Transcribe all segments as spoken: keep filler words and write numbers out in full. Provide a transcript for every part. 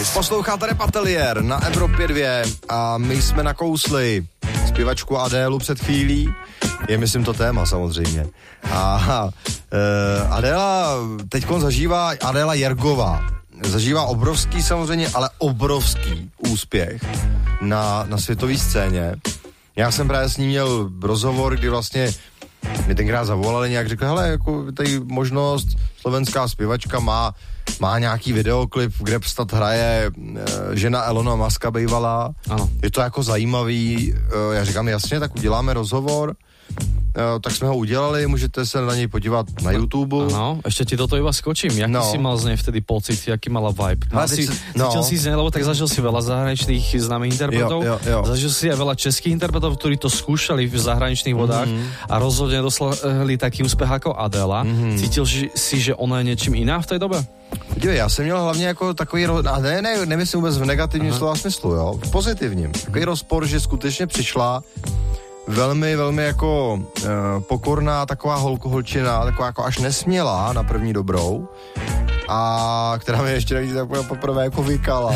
Posloucháte Rap Ateliér na Evropě dva a my jsme nakousli zpěvačku Adélu před chvílí. Je, myslím, to téma samozřejmě. A uh, Adéla teďkon zažívá, Adéla Jergová, zažívá obrovský samozřejmě, ale obrovský úspěch na, na světové scéně. Já jsem právě s ní měl rozhovor, kdy vlastně mi tenkrát zavolali, nějak řekli, hele, jako tady možnost, slovenská zpěvačka má, má nějaký videoklip, kde snad hraje e, žena Elona Muska bývalá. Ano. Je to jako zajímavý, e, já říkám, jasně, tak uděláme rozhovor. Uh, tak jsme ho udělali, můžete se na něj podívat na YouTube. Áno, ešte ti do toho iba skočím. Jaký no. si mal z nej vtedy pocit, jaký mala vibe? No, si, no. Cítil si z nej, lebo tak zažil si veľa zahraničných známych interpretov, jo, jo, jo. zažil si aj veľa českých interpretov, ktorí to skúšali v zahraničných vodách mm-hmm. a rozhodne doslali taký úspech ako Adéla. Mm-hmm. Cítil si, že ona je něčím iná v té době? Dívej, já jsem měl hlavně jako takový, a ne, ne, nemyslím vůbec v negativním Aha. slova smyslu, jo, v pozitivním. Takový rozpor, že skutečně přišla velmi, velmi jako e, pokorná taková holko, holčina, taková jako až nesmělá na první dobrou a která mi ještě navíc poprvé jako vykala.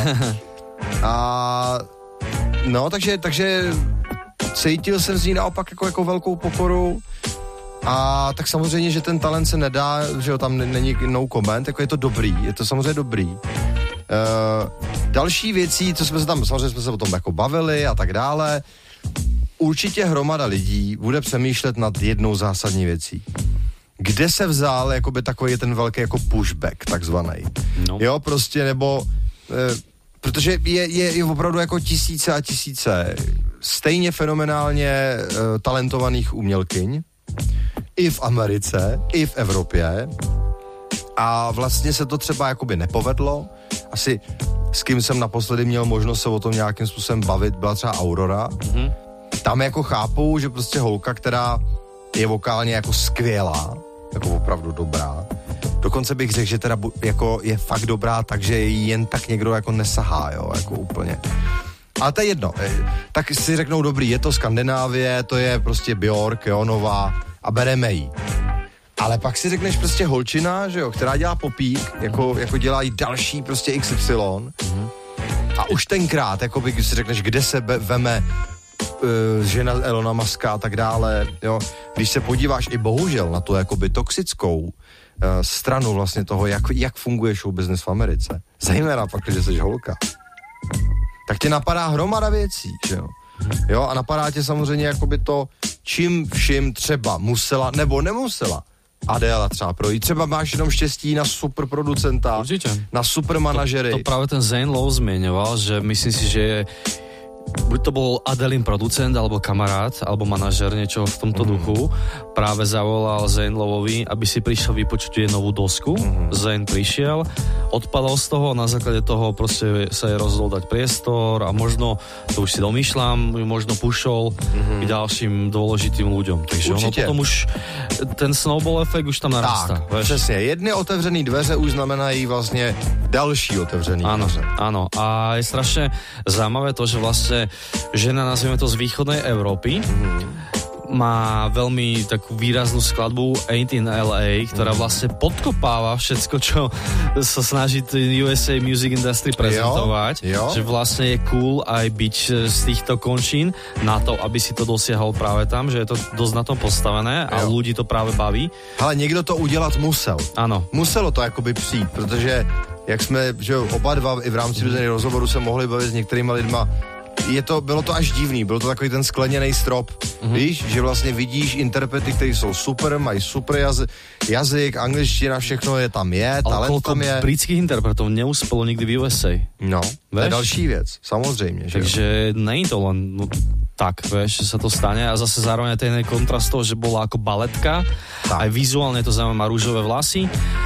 A no, takže, takže cítil jsem z ní naopak jako, jako velkou pokoru a tak samozřejmě, že ten talent se nedá, že jo, tam není no comment, jako je to dobrý, je to samozřejmě dobrý. E, další věcí, co jsme se tam, samozřejmě jsme se o tom jako bavili a tak dále. Určitě hromada lidí bude přemýšlet nad jednou zásadní věcí. Kde se vzal jakoby takový ten velký jako pushback takzvaný. No. Jo, prostě, nebo e, protože je, je, je opravdu jako tisíce a tisíce stejně fenomenálně e, talentovaných umělkyň i v Americe, i v Evropě a vlastně se to třeba jakoby nepovedlo. Asi s kým jsem naposledy měl možnost se o tom nějakým způsobem bavit, byla třeba Aurora. Mhm. Tam jako chápu, že prostě holka, která je vokálně jako skvělá, jako opravdu dobrá. Dokonce bych řekl, že teda jako je fakt dobrá, takže jen tak někdo jako nesahá, jo, jako úplně. Ale to je jedno. Tak si řeknou, dobrý, je to Skandinávie, to je prostě Björk, jo, nová a bereme jí. Ale pak si řekneš prostě holčina, že jo, která dělá popík, jako, jako dělá i další prostě iks ypsilon. Mm-hmm. A už tenkrát, jako by si řekneš, kde se be, veme Uh, žena Elona Muska a tak dále, jo. Když se podíváš i bohužel na tu jakoby toxickou uh, stranu vlastně toho, jak, jak funguje show business v Americe, zejména pak, když jsi holka, tak tě napadá hromada věcí, že jo. Jo, a napadá tě samozřejmě jakoby to, čím vším třeba musela nebo nemusela Adéla třeba projít. Třeba máš jenom štěstí na super producenta, určitě. Na super manažery. To, to právě ten Zane Lowe zmiňoval, že myslím si, že je buď to bol Adelin producent, alebo kamarát, alebo manažer, niečo v tomto mm. duchu, práve zavolal Zane Loweovi, aby si prišiel vypočuť jej novú dosku. Mm. Zane prišiel, odpadol z toho, na základe toho proste sa jej rozhodol dať priestor a možno, to už si domýšľam, možno pušol mm. k ďalším dôležitým ľuďom. Takže ono potom už, ten snowball efekt už tam narastá. Tak, přesně. Jedny otevřený dveře už znamenají vlastně další otevřený áno, dveře. Áno, a je strašne zaujímavé to, že vlastne žena, nazveme to z východnej Európy, mm. má veľmi takú výraznú skladbu Ain't in el ej, ktorá vlastne podkopáva všetko, čo sa snaží ú es á Music Industry prezentovať, jo, jo. Že vlastne je cool aj byť z týchto končín na to, aby si to dosiahol práve tam, že je to dosť na tom postavené a jo. Ľudí to práve baví. Ale někdo to udělat musel. Ano. Muselo to jakoby přijít, protože jak jsme, že jo, oba dva i v rámci různých rozhovorů se mohli bavit s některýma lidma, je to, bylo to až divný, byl to takový ten skleněný strop, mm-hmm. víš, že vlastně vidíš interprety, kteří jsou super, mají super jazyk, jazyk, angličtina, všechno je tam je, talent tam je. Ale britských interpretov neuspělo nikdy v ú es á. No, to je další věc, samozřejmě. Že takže není to len no, tak, vieš, že sa to stane a zase zároveň ten kontrast toho, že bola ako baletka, tak. Aj vizuálne to zaujímavé, má rúžové vlasy,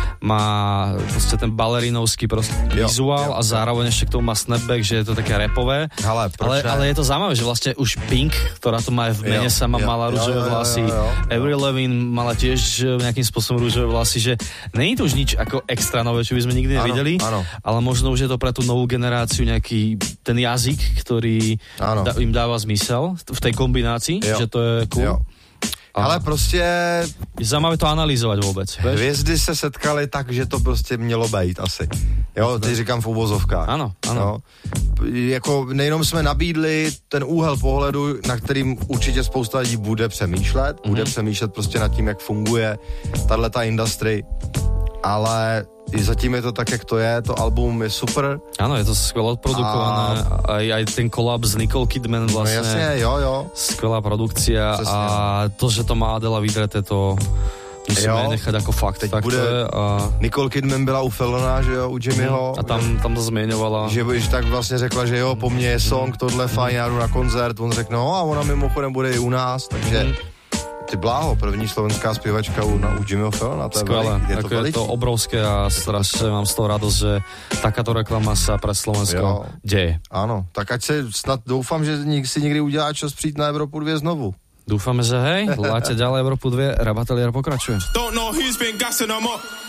má proste ten balerinovský proste jo, vizuál jo, a zároveň ešte k tomu má snapback, že je to také rapové. Ale, ale, ale je to zaujímavé, že vlastne už Pink, ktorá to má v mene, jo, sama jo, mala rúžové vlasy. Jo, jo, jo, jo. Avril Lavigne mala tiež nejakým spôsobom rúžové vlasy, že není to už nič ako extra nové, čo by sme nikdy nevideli, ano, ano. Ale možno už je to pre tú novú generáciu nejaký ten jazyk, ktorý da, im dáva zmysel v tej kombinácii, jo, že to je cool. Jo. Ale prostě... Je zaujímavé to analyzovat vůbec. Hvězdy se setkaly tak, že to prostě mělo být asi. Jo, ty říkám v uvozovkách. Ano, ano. Jo. Jako nejenom jsme nabídli ten úhel pohledu, na kterým určitě spousta lidí bude přemýšlet, mm-hmm. bude přemýšlet prostě nad tím, jak funguje tato industry, ale i zatím je to tak, jak to je, to album je super. Áno, je to skvěle odprodukované, a... aj, aj ten kolab s Nicole Kidman vlastně. No jasně, jo, jo. Skvělá produkcia. Přesně. A to, že to má Adela vydreté, to musíme nechat jako fakt. Teď tak bude, to je, a... Nicole Kidman byla u Fallona, že jo, u Jimmyho. A tam, tam to zmiňovala. Že když tak vlastně řekla, že jo, po mně je song, tohle fajn, já jdu na koncert, on řekl, no a ona mimochodem bude i u nás, takže... Mm. Ty bláho, první slovenská zpěvačka u, na, u Jimmyho Fallona, to je skvěle, je to, to je to obrovské a strašně mám z toho radost, že takáto reklama sa pre Slovensko jo. deje. Áno, tak ať se snad doufám, že si někdy udělá čas přijít na Evropu dva znovu. Dúfame, že hej, láte ďalej Európu dva, Rabatelier pokračuje. Don't know who's been gassing them up.